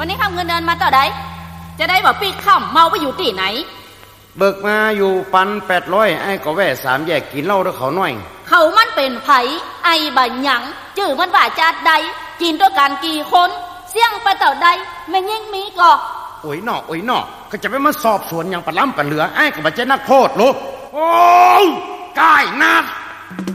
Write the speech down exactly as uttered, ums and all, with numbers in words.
วันนี้ข้ามเงินเดือนมาต่อใดจะได้บอกปีค่ำเมาไปอยู่ที่ไหนเบิกมาอยู่ปันแปดร้อยไอ้ก็แว่สามแยกกินเหล้าด้วยเขาหน่อยเขามันเป็นไผไอ้บ่หยังจื่อมันว่าจาดใดกินด้วยกันกี่คนเสี่ยงไปต่อใดแม่ยิ่งมีก่อโอ้ยหนอโอ้ยหนอก็จะไปมาสอบสวนอย่างปลาล้ำปลาเหลือไอ้ก็บ่เจนักโทษลูกโอ้ยกายนัก